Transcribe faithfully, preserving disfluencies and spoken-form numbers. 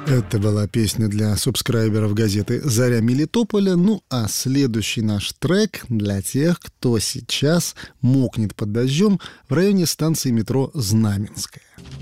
Это была песня для субскрайберов газеты «Заря Мелитополя». Ну а следующий наш трек для тех, кто сейчас мокнет под дождем в районе станции метро «Знаменская».